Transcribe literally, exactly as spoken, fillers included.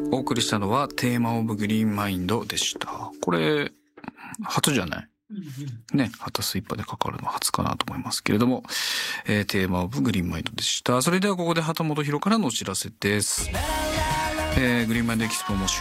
お送りしたのはテーマオブグリーンマインドでした。これ初じゃないね、旗スイッパーでかかるのは初かなと思いますけれども、えー、テーマオブグリーンマインドでした。それではここで旗本博からのお知らせです。えー、グリーンマインドエキスポも